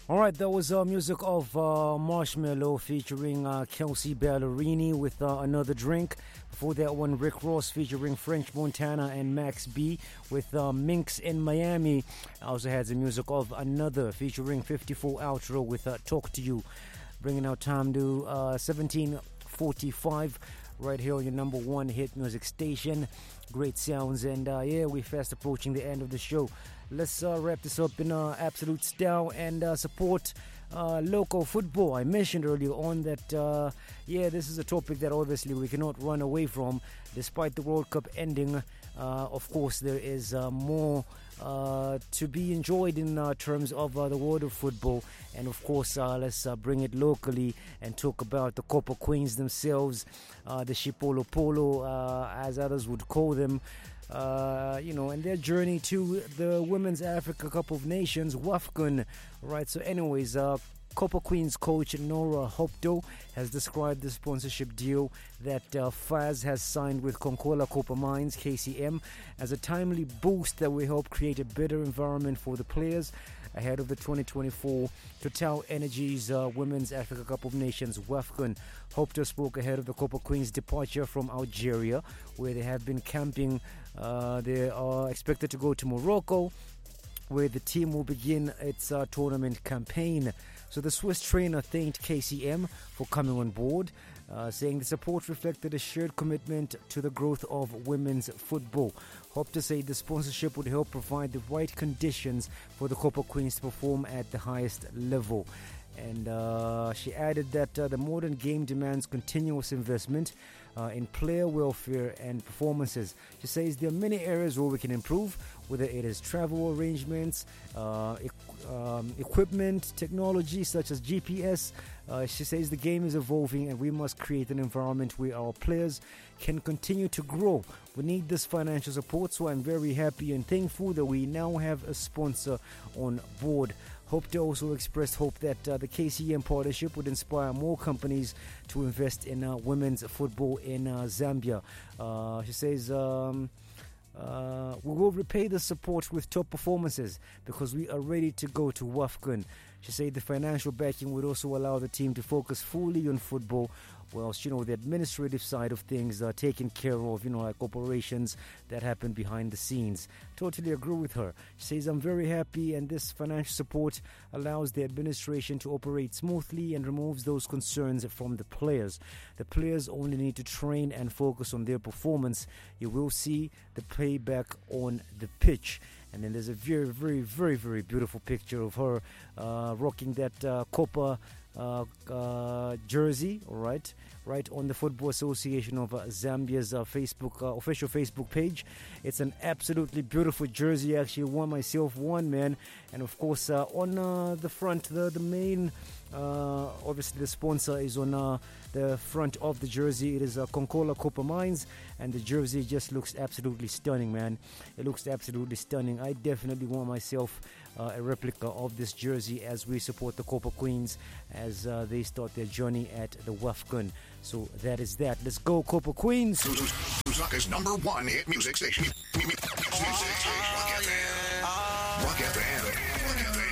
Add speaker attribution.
Speaker 1: All right, that was music of Marshmello featuring Kelsey Ballerini with Another Drink. Before that one, Rick Ross featuring French Montana and Max B with Minx in Miami. I also had the music of Another featuring 54 Outro with Talk to You. Bringing our time to 17:45 right here on your number one hit music station. Great sounds, and yeah, we're fast approaching the end of the show. Let's wrap this up in absolute style and support local football. I mentioned earlier on that, yeah, this is a topic that obviously we cannot run away from. Despite the World Cup ending, of course, there is more to be enjoyed in terms of the world of football. And of course, let's bring it locally and talk about the Copa Queens themselves, the Chipolo Polo, as others would call them. And their journey to the Women's Africa Cup of Nations, WAFCON, right? So anyways, Copa Queens coach Nora Hopdo has described the sponsorship deal that FAZ has signed with Concola Copper Mines, KCM, as a timely boost that will help create a better environment for the players ahead of the 2024 Total Energies Women's Africa Cup of Nations, WAFCON. Hopdo spoke ahead of the Copa Queens' departure from Algeria, where they have been camping. They are expected to go to Morocco, where the team will begin its tournament campaign. So the Swiss trainer thanked KCM for coming on board, saying the support reflected a shared commitment to the growth of women's football. Hope to say the sponsorship would help provide the right conditions for the Copa Queens to perform at the highest level. And she added that the modern game demands continuous investment in player welfare and performances. She says there are many areas where we can improve, whether it is travel arrangements, equipment, technology such as GPS. She says the game is evolving and we must create an environment where our players can continue to grow. We need this financial support, so I'm very happy and thankful that we now have a sponsor on board. Hope to also expressed hope that the KCM partnership would inspire more companies to invest in women's football in Zambia. She says, we will repay the support with top performances because we are ready to go to WAFCON. She said the financial backing would also allow the team to focus fully on football, whilst, the administrative side of things are taken care of, like operations that happen behind the scenes. Totally agree with her. She says, I'm very happy, and this financial support allows the administration to operate smoothly and removes those concerns from the players. The players only need to train and focus on their performance. You will see the payback on the pitch. And then there's a very, very, very, very beautiful picture of her rocking that Copa jersey, all right on the Football Association of Zambia's official Facebook page. It's an absolutely beautiful jersey. Actually, won myself one, man. And of course, on the front, the main, obviously the sponsor is on the front of the jersey. It is Concola Copper Mines, and the jersey just looks absolutely stunning, man. It looks absolutely stunning. I definitely want myself a replica of this jersey as we support the Copa Queens as they start their journey at the WAFCON. So that is that. Let's go, Copa Queens.
Speaker 2: Lusaka's number one hit music station. Rock FM.